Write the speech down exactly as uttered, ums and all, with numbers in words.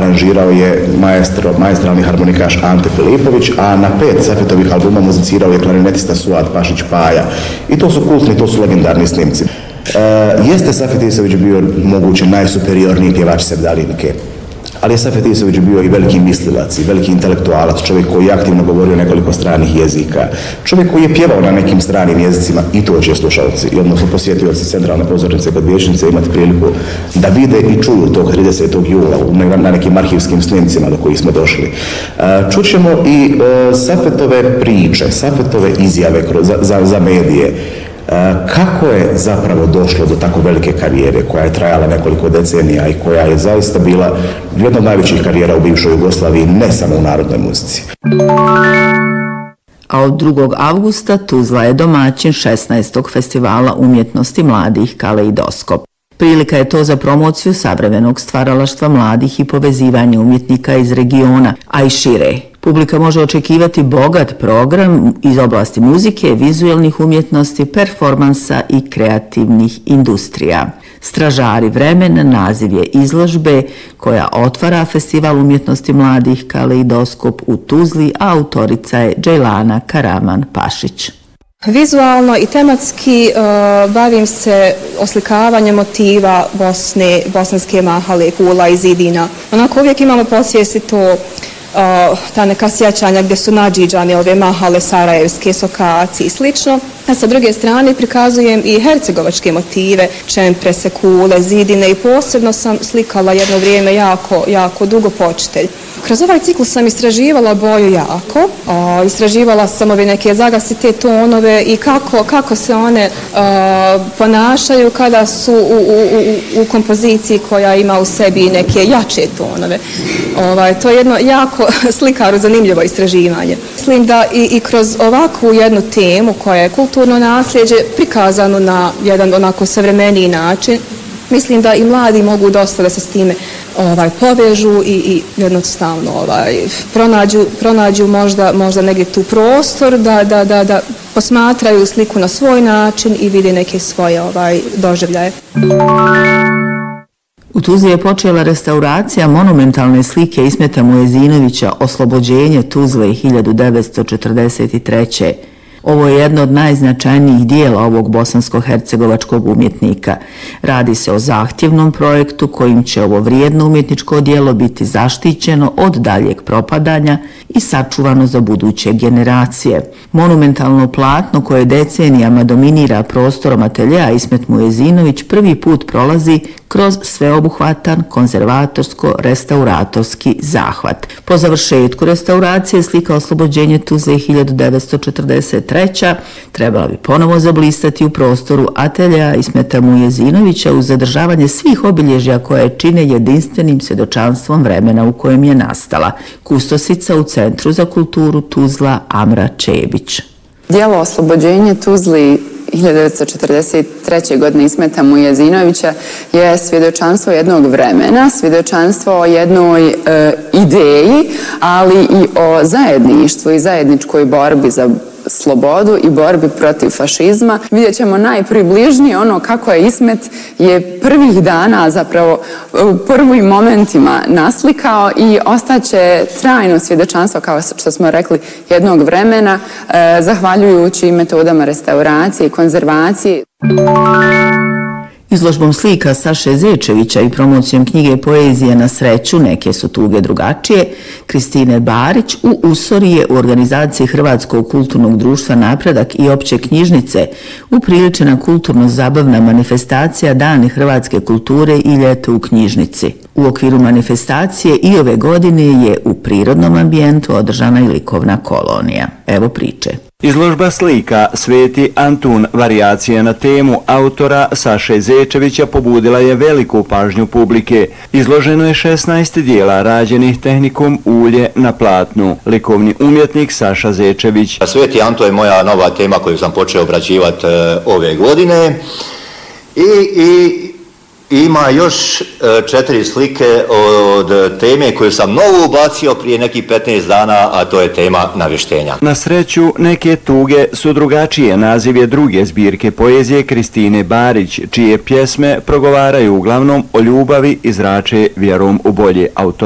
aranžirao je maestro, maestralni harmonikaš Ante Filipović, a na pet Safetovih albuma muzicirao je klarinetista Suad Pašić Paja. I to su kultni, to su legendarni snimci. E, jeste Safet Isović bio moguće najsuperiorniji pjevač sevdalinke, ali je Safet Isović bio i veliki mislilac, i veliki intelektualac, čovjek koji je aktivno govorio nekoliko stranih jezika, čovjek koji je pjevao na nekim stranim jezicima, i to će slušalci, i odnosno posjetioci Centralne pozornice kod Vijećnice imati priliku da vide i čuju tog tridesetog jula na nekim arhivskim snimcima do kojih smo došli. Čućemo i Safetove priče, Safetove izjave za, za, za medije. Kako je zapravo došlo do tako velike karijere koja je trajala nekoliko decenija i koja je zaista bila jedna od najvećih karijera u bivšoj Jugoslaviji, ne samo u narodnoj muzici. A od drugog avgusta Tuzla je domaćin šesnaestog festivala umjetnosti mladih Kaleidoskop. Prilika je to za promociju savremenog stvaralaštva mladih i povezivanje umjetnika iz regiona, a i šire. Publika može očekivati bogat program iz oblasti muzike, vizuelnih umjetnosti, performansa i kreativnih industrija. Stražari vremena naziv je izložbe koja otvara Festival umjetnosti mladih Kaleidoskop u Tuzli, a autorica je Džejlana Karaman Pašić. Vizualno i tematski uh, bavim se oslikavanjem motiva Bosne, bosanske mahale, kula i zidina. Onako uvijek imamo podsvijesti to uh, ta neka sjećanja gdje su nadžiđane ove mahale sarajevske, sokaci i slično. A sa druge strane prikazujem i hercegovačke motive, čemprese, kule, zidine i posebno sam slikala jedno vrijeme jako, jako dugo počitelj. Kroz ovaj ciklus sam istraživala boju jako, o, istraživala sam ove neke zagasite tonove i kako, kako se one o, ponašaju kada su u, u, u, u kompoziciji koja ima u sebi neke jače tonove. Ovaj, to je jedno jako slikaru zanimljivo istraživanje. Mislim da i, i kroz ovakvu jednu temu koja je kulturno nasljeđe prikazano na jedan onako savremeniji način, mislim da i mladi mogu dosta da se s time ovaj, povežu i, i jednostavno ovaj, pronađu, pronađu možda, možda negdje tu prostor da, da, da, da posmatraju sliku na svoj način i vide neke svoje ovaj, doživljaje. U Tuzli je počela restauracija monumentalne slike Ismeta Muezinovića Oslobođenje Tuzle hiljadu devetsto četrdeset treće. Ovo je jedno od najznačajnijih dijela ovog bosansko-hercegovačkog umjetnika. Radi se o zahtjevnom projektu kojim će ovo vrijedno umjetničko djelo biti zaštićeno od daljeg propadanja i sačuvano za buduće generacije. Monumentalno platno koje decenijama dominira prostorom ateljea Ismet Muezinović prvi put prolazi kroz sveobuhvatan konzervatorsko-restauratorski zahvat. Po završetku restauracije slika Oslobođenje Tuzle hiljadu devetsto četrdeset treće trebala bi ponovo zablistati u prostoru ateljea Ismeta Muezinovića uz zadržavanje svih obilježja koje čine jedinstvenim svjedočanstvom vremena u kojem je nastala. Kustosica u Centru za kulturu Tuzla Amra Čebić. Djelo Oslobođenje Tuzli hiljadu devetsto četrdeset treće. godine Ismeta Muezinovića je svjedočanstvo jednog vremena, svjedočanstvo o jednoj e, ideji, ali i o zajedništvu i zajedničkoj borbi za slobodu i borbi protiv fašizma. Vidjet ćemo najpribližnije ono kako je Ismet je prvih dana, zapravo u prvim momentima naslikao i ostaće trajno svjedočanstvo, kao što smo rekli, jednog vremena, eh, zahvaljujući metodama restauracije i konzervacije. Izložbom slika Saše Zečevića i promocijom knjige Poezije na sreću, neke su tuge drugačije, Kristine Barić u Usorije u organizaciji Hrvatskog kulturnog društva Napredak i opće knjižnice upriličena kulturno-zabavna manifestacija Dani hrvatske kulture i ljeto u knjižnici. U okviru manifestacije i ove godine je u prirodnom ambijentu održana i likovna kolonija. Evo priče. Izložba slika Sveti Antun, varijacija na temu autora Saše Zečevića, pobudila je veliku pažnju publike. Izloženo je šesnaest dijela rađenih tehnikom ulje na platnu. Likovni umjetnik Saša Zečević. Sveti Antun je moja nova tema koju sam počeo obrađivati ove godine i, i ima još četiri slike od teme koju sam novo ubacio prije nekih petnaest dana, a to je tema navještenja. Na sreću, neke tuge su drugačije. Naziv je druge zbirke poezije Kristine Barić, čije pjesme progovaraju uglavnom o ljubavi i zrače vjerom u bolje. Autor